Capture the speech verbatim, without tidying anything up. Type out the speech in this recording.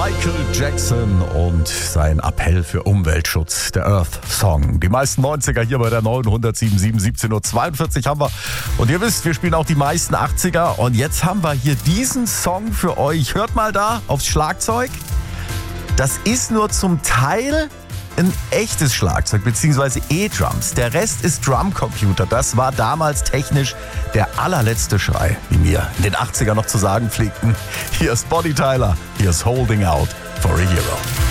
Michael Jackson und sein Appell für Umweltschutz, der Earth Song. Die meisten neunziger hier bei der neunhundertsieben Komma sieben, siebzehn Uhr zweiundvierzig haben wir. Und ihr wisst, wir spielen auch die meisten achtziger. Und jetzt haben wir hier diesen Song für euch. Hört mal da aufs Schlagzeug. Das ist nur zum Teil ein echtes Schlagzeug, beziehungsweise E-Drums. Der Rest ist Drumcomputer. Das war damals technisch der allerletzte Schrei, wie wir in den achtziger noch zu sagen pflegten. Hier ist Bonnie Tyler, hier ist Holding Out for a Hero.